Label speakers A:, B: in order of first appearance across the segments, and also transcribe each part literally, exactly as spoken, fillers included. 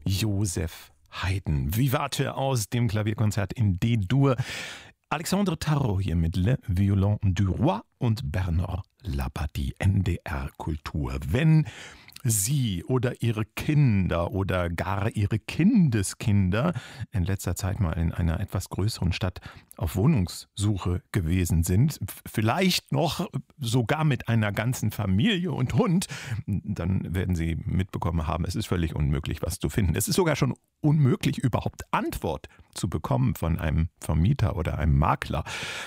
A: Joseph Haydn. Vivace aus dem Klavierkonzert in D-Dur. Alexandre Tarot hier mit Le Violon du Roi und Bernard Labadie, N D R Kultur. Wenn Sie oder Ihre Kinder oder gar Ihre Kindeskinder in letzter Zeit mal in einer etwas größeren Stadt auf Wohnungssuche gewesen sind, vielleicht noch sogar mit einer ganzen Familie und Hund, dann werden Sie mitbekommen haben, es ist völlig unmöglich, was zu finden. Es ist sogar schon unmöglich, überhaupt Antwort zu bekommen von einem Vermieter oder einem Makler.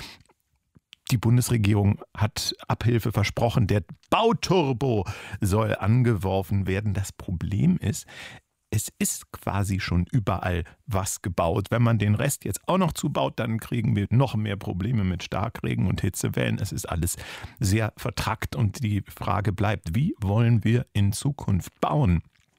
A: Die Bundesregierung hat Abhilfe versprochen, der Bauturbo soll angeworfen werden. Das Problem ist, es ist quasi schon überall was gebaut. Wenn man den Rest jetzt auch noch zubaut, dann kriegen wir noch mehr Probleme mit Starkregen und Hitzewellen. Es ist alles sehr vertrackt und die Frage bleibt, wie wollen wir in Zukunft bauen?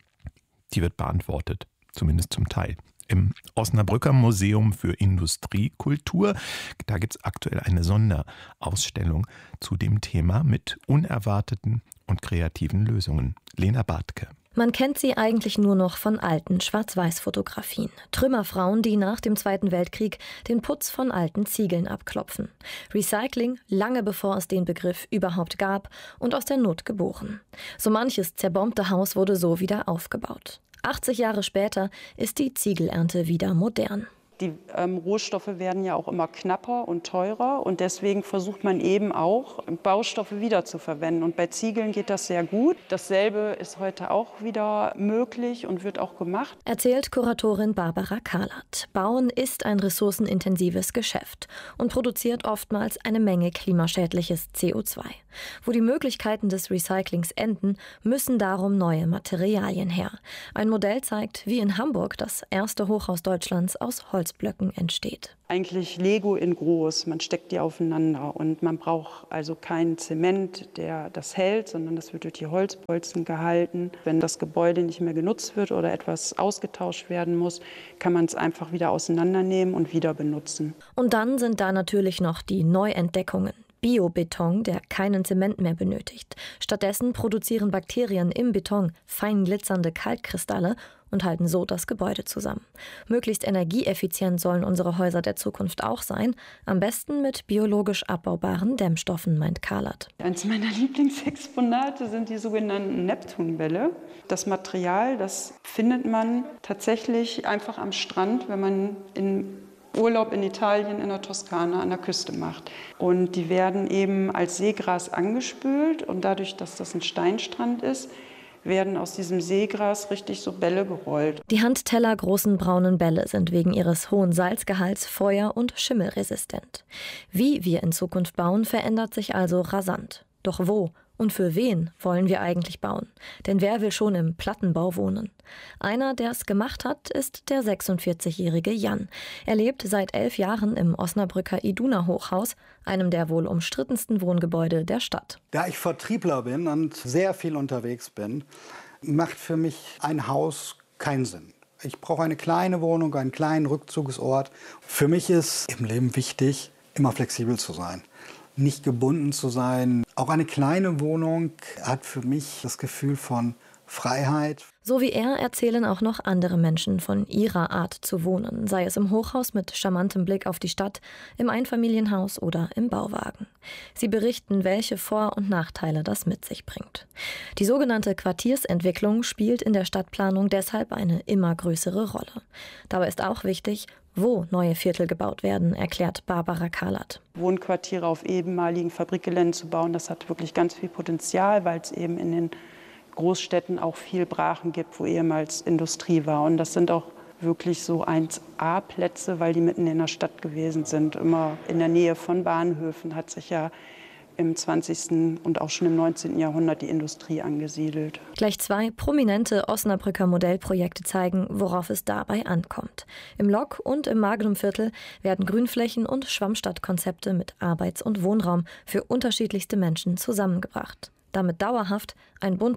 A: Die wird beantwortet, zumindest zum Teil. Im Osnabrücker Museum für Industriekultur. Da gibt es aktuell eine Sonderausstellung zu dem Thema mit unerwarteten und kreativen Lösungen. Lena Bartke.
B: Man kennt sie eigentlich nur noch von alten Schwarz-Weiß-Fotografien. Trümmerfrauen, die nach dem Zweiten Weltkrieg den Putz von alten Ziegeln abklopfen. Recycling, lange bevor es den Begriff überhaupt gab und aus der Not geboren. So manches zerbombte Haus wurde so wieder aufgebaut. achtzig Jahre später ist die Ziegelernte wieder modern.
C: Die ähm, Rohstoffe werden ja auch immer knapper und teurer und deswegen versucht man eben auch, Baustoffe wiederzuverwenden. Und bei Ziegeln geht das sehr gut. Dasselbe ist heute auch wieder möglich und wird auch gemacht.
B: Erzählt Kuratorin Barbara Kahlert. Bauen ist ein ressourcenintensives Geschäft und produziert oftmals eine Menge klimaschädliches C O zwei. Wo die Möglichkeiten des Recyclings enden, müssen darum neue Materialien her. Ein Modell zeigt, wie in Hamburg das erste Hochhaus Deutschlands aus Holzblöcken entsteht.
C: Eigentlich Lego in groß, man steckt die aufeinander und man braucht also keinen Zement, der das hält, sondern das wird durch die Holzbolzen gehalten. Wenn das Gebäude nicht mehr genutzt wird oder etwas ausgetauscht werden muss, kann man es einfach wieder auseinandernehmen und wieder benutzen.
B: Und dann sind da natürlich noch die Neuentdeckungen. Biobeton, der keinen Zement mehr benötigt. Stattdessen produzieren Bakterien im Beton fein glitzernde Kalkkristalle und halten so das Gebäude zusammen. Möglichst energieeffizient sollen unsere Häuser der Zukunft auch sein. Am besten mit biologisch abbaubaren Dämmstoffen, meint Kahlert.
C: Eines meiner Lieblingsexponate sind die sogenannten Neptunbälle. Das Material, das findet man tatsächlich einfach am Strand, wenn man in Urlaub in Italien, in der Toskana, an der Küste macht. Und die werden eben als Seegras angespült und dadurch, dass das ein Steinstrand ist, werden aus diesem Seegras richtig so Bälle gerollt.
B: Die handtellergroßen braunen Bälle sind wegen ihres hohen Salzgehalts feuer- und schimmelresistent. Wie wir in Zukunft bauen, verändert sich also rasant. Doch wo und für wen wollen wir eigentlich bauen? Denn wer will schon im Plattenbau wohnen? Einer, der es gemacht hat, ist der sechsundvierzigjährige Jan. Er lebt seit elf Jahren im Osnabrücker Iduna-Hochhaus, einem der wohl umstrittensten Wohngebäude der Stadt.
D: Da ich Vertriebler bin und sehr viel unterwegs bin, macht für mich ein Haus keinen Sinn. Ich brauche eine kleine Wohnung, einen kleinen Rückzugsort. Für mich ist im Leben wichtig, immer flexibel zu sein. Nicht gebunden zu sein. Auch eine kleine Wohnung hat für mich das Gefühl von Freiheit.
B: So wie er erzählen auch noch andere Menschen von ihrer Art zu wohnen, sei es im Hochhaus mit charmantem Blick auf die Stadt, im Einfamilienhaus oder im Bauwagen. Sie berichten, welche Vor- und Nachteile das mit sich bringt. Die sogenannte Quartiersentwicklung spielt in der Stadtplanung deshalb eine immer größere Rolle. Dabei ist auch wichtig, wo neue Viertel gebaut werden, erklärt Barbara Kahlert.
C: Wohnquartiere auf ehemaligen Fabrikgeländen zu bauen, das hat wirklich ganz viel Potenzial, weil es eben in den Großstädten auch viel Brachen gibt, wo ehemals Industrie war. Und das sind auch wirklich so eins A Plätze, weil die mitten in der Stadt gewesen sind. Immer in der Nähe von Bahnhöfen hat sich ja im zwanzigsten und auch schon im neunzehnten Jahrhundert die Industrie angesiedelt.
B: Gleich zwei prominente Osnabrücker Modellprojekte zeigen, worauf es dabei ankommt. Im Lok- und im Magnumviertel werden Grünflächen und Schwammstadtkonzepte mit Arbeits- und Wohnraum für unterschiedlichste Menschen zusammengebracht. Damit dauerhaft ein buntes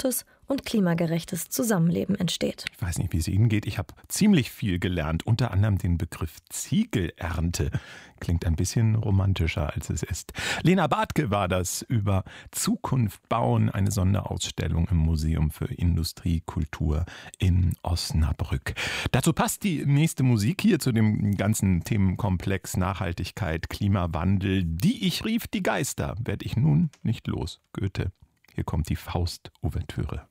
B: und klimagerechtes Zusammenleben entsteht.
A: Ich weiß nicht, wie es Ihnen geht. Ich habe ziemlich viel gelernt, unter anderem den Begriff Ziegelernte. Klingt ein bisschen romantischer, als es ist. Lena Bartke war das über Zukunft bauen, eine Sonderausstellung im Museum für Industriekultur in Osnabrück. Dazu passt die nächste Musik hier zu dem ganzen Themenkomplex Nachhaltigkeit, Klimawandel. Die ich rief, die Geister, werd ich nun nicht los. Goethe. Hier kommt die Faust-Ouvertüre.